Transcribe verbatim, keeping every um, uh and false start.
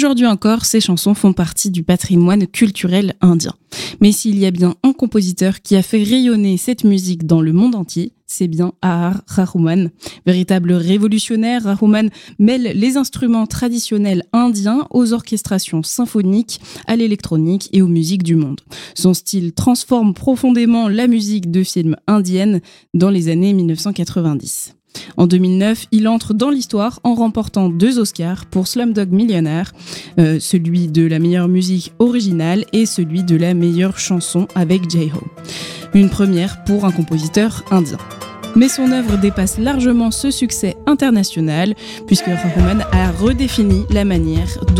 Aujourd'hui encore, ces chansons font partie du patrimoine culturel indien. Mais s'il y a bien un compositeur qui a fait rayonner cette musique dans le monde entier, c'est bien A R Rahman. Véritable révolutionnaire, Rahman mêle les instruments traditionnels indiens aux orchestrations symphoniques, à l'électronique et aux musiques du monde. Son style transforme profondément la musique de films indiennes dans les années dix-neuf cent quatre-vingt-dix. En deux mille neuf, il entre dans l'histoire en remportant deux Oscars pour Slumdog Millionaire, euh, celui de la meilleure musique originale et celui de la meilleure chanson avec Jai-Ho. Une première pour un compositeur indien. Mais son œuvre dépasse largement ce succès international puisque Rahman a redéfini la manière